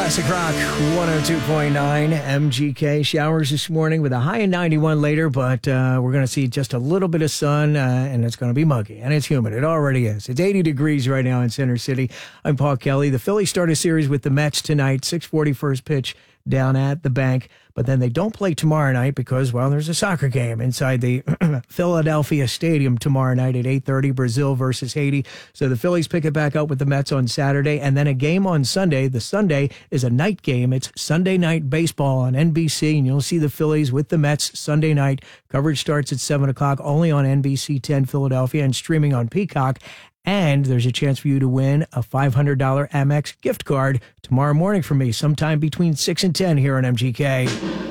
Classic Rock 102.9 MGK. Showers this morning with a high of 91 later, but we're going to see just a little bit of sun, and it's going to be muggy, and it's humid. It already is. It's 80 degrees right now in Center City. I'm Paul Kelly. The Phillies start a series with the Mets tonight, 6:40 first pitch down at the bank, but then they don't play tomorrow night because, well, there's a soccer game inside the Philadelphia Stadium tomorrow night at 8:30, Brazil versus Haiti. So the Phillies pick it back up with the Mets on Saturday, and then a game on Sunday. The Sunday is a night game. It's Sunday Night Baseball on NBC, and you'll see the Phillies with the Mets Sunday night. Coverage starts at 7 o'clock, only on NBC 10 Philadelphia and streaming on Peacock. And there's a chance for you to win a $500 Amex gift card tomorrow morning from me, sometime between 6 and 10 here on MGK.